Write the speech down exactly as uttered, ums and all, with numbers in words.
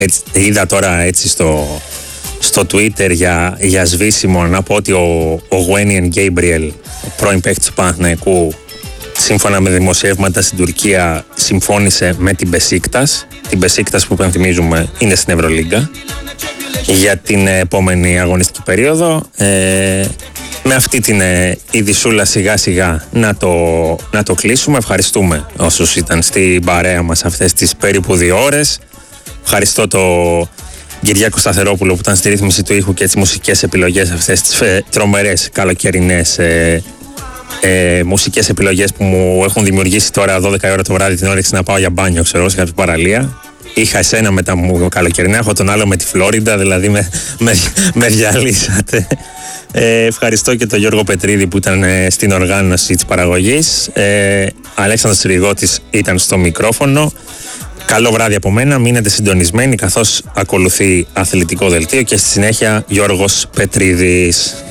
έτσι, είδα τώρα έτσι στο, στο Twitter για, για σβήσιμο να πω ότι ο, ο Γουένιεν Γκέιμπριελ, πρώην παίκτης του Παναθηναϊκού, σύμφωνα με δημοσιεύματα στην Τουρκία, συμφώνησε με την Μπεσίκτας. Την Μπεσίκτας που υπενθυμίζουμε είναι στην Ευρωλίγκα για την επόμενη αγωνιστική περίοδο. Ε, με αυτή την ε, ειδισούλα σιγά σιγά να το, να το κλείσουμε. Ευχαριστούμε όσους ήταν στην παρέα μας αυτές τις περίπου δύο ώρες. Ευχαριστώ το Κυριάκο Σταθερόπουλο που ήταν στη ρύθμιση του ήχου και τις μουσικές επιλογές, αυτές τις ε, τρομερές καλοκαιρινές ε, ε, μουσικές επιλογές που μου έχουν δημιουργήσει τώρα δώδεκα η ώρα το βράδυ την όρεξη να πάω για μπάνιο, ξέρω, σε κάποια παραλία. Είχα εσένα με τα μου καλοκαιρινά, έχω τον άλλο με τη Φλόριντα, δηλαδή με, με, με διαλύσατε. Ε, ευχαριστώ και τον Γιώργο Πετρίδη που ήταν ε, στην οργάνωση της παραγωγής. Ε, Αλέξανδρος Ρηγότης ήταν στο μικρόφωνο. Καλό βράδυ από μένα, μείνετε συντονισμένοι καθώς ακολουθεί αθλητικό δελτίο και στη συνέχεια Γιώργος Πετρίδης.